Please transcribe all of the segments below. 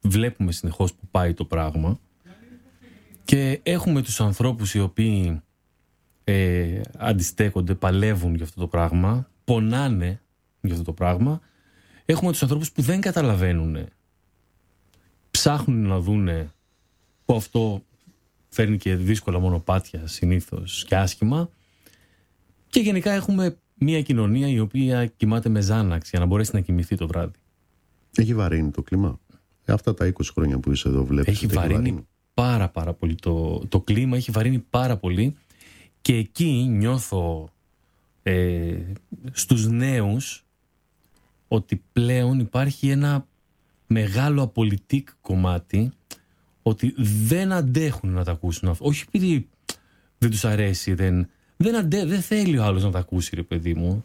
βλέπουμε συνεχώς που πάει το πράγμα και έχουμε τους ανθρώπους οι οποίοι αντιστέκονται, παλεύουν για αυτό το πράγμα, πονάνε για αυτό το πράγμα. Έχουμε τους ανθρώπους που δεν καταλαβαίνουν, ψάχνουν να δούνε, που αυτό φέρνει και δύσκολα μονοπάτια συνήθως και άσχημα, και γενικά έχουμε μια κοινωνία η οποία κοιμάται με ζάναξη για να μπορέσει να κοιμηθεί το βράδυ. Έχει βαρύνει το κλίμα? Αυτά τα 20 χρόνια που είσαι εδώ βλέπεις? Έχει βαρύνει πάρα πολύ το κλίμα, έχει βαρύνει πάρα πολύ, και εκεί νιώθω στους νέους ότι πλέον υπάρχει ένα μεγάλο απολυτικ κομμάτι, ότι δεν αντέχουν να τα ακούσουν αυτό. Όχι επειδή δεν τους αρέσει, δεν θέλει ο άλλος να τα ακούσει, ρε παιδί μου.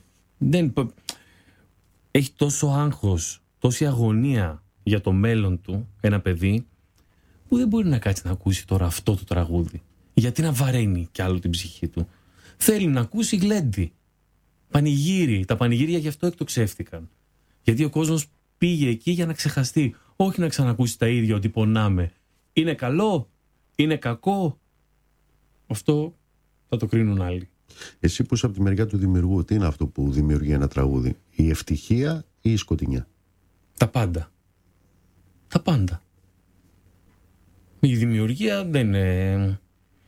Έχει τόσο άγχος, τόση αγωνία για το μέλλον του ένα παιδί, που δεν μπορεί να κάτσει να ακούσει τώρα αυτό το τραγούδι. Γιατί να βαραίνει κι άλλο την ψυχή του? Θέλει να ακούσει γλέντι, πανηγύρι. Τα πανηγύρια γι' αυτό εκτοξεύτηκαν. Γιατί ο κόσμος πήγε εκεί για να ξεχαστεί, όχι να ξανακούσει τα ίδια, ότι πονάμε. Είναι καλό, είναι κακό, αυτό θα το κρίνουν άλλοι. Εσύ που είσαι από τη μεριά του δημιουργού, τι είναι αυτό που δημιουργεί ένα τραγούδι? Η ευτυχία ή η σκοτεινιά? Τα πάντα. Τα πάντα. Η δημιουργία δεν είναι...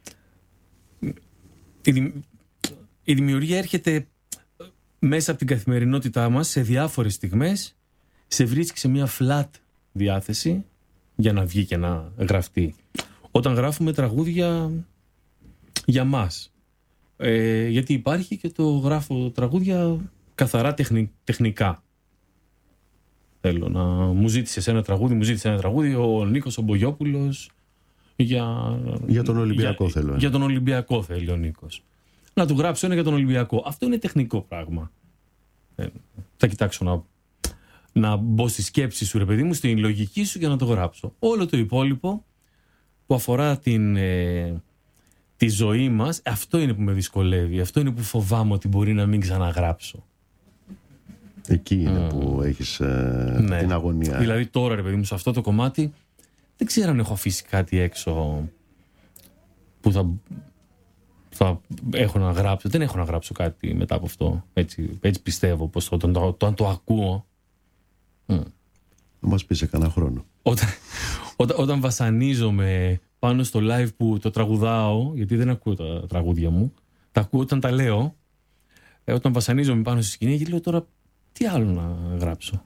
Η δημιουργία έρχεται μέσα από την καθημερινότητά μας σε διάφορες στιγμές, σε βρίσκει σε μια flat διάθεση για να βγει και να γραφτεί. Όταν γράφουμε τραγούδια για μας, γιατί υπάρχει και το γράφω τραγούδια καθαρά τεχνικά. Θέλω να μου ζήτησε ένα τραγούδι ο Νίκος ο Μπογιόπουλος για τον Ολυμπιακό. Για τον Ολυμπιακό θέλει ο Νίκος. Να του γράψω ένα για τον Ολυμπιακό. Αυτό είναι τεχνικό πράγμα. Θα κοιτάξω να μπω στη σκέψη σου, ρε παιδί μου, στην λογική σου, για να το γράψω. Όλο το υπόλοιπο που αφορά τη ζωή μας, αυτό είναι που με δυσκολεύει. Αυτό είναι που φοβάμαι ότι μπορεί να μην ξαναγράψω. Εκεί είναι που έχεις την αγωνία. Δηλαδή τώρα, ρε παιδί μου, σε αυτό το κομμάτι δεν ξέρω αν έχω αφήσει κάτι έξω που θα έχω να γράψω. Δεν έχω να γράψω κάτι μετά από αυτό. Έτσι πιστεύω, πως όταν το ακούω. Να μας πεις σε κανένα χρόνο. Όταν βασανίζομαι πάνω στο live που το τραγουδάω, γιατί δεν ακούω τα τραγούδια μου, τα ακούω όταν τα λέω, όταν βασανίζομαι πάνω στη σκηνή, και λέω τώρα τι άλλο να γράψω.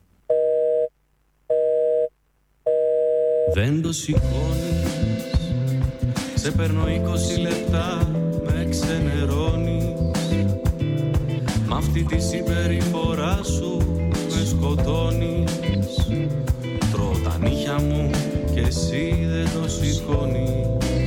Δεν το σηκώνεις, σε παίρνω 20 λεπτά, με ξενερώνεις. Μ' αυτή τη συμπεριφορά σου με σκοτώνεις. Τρώω τα νύχια μου και εσύ δεν το σηκώνεις.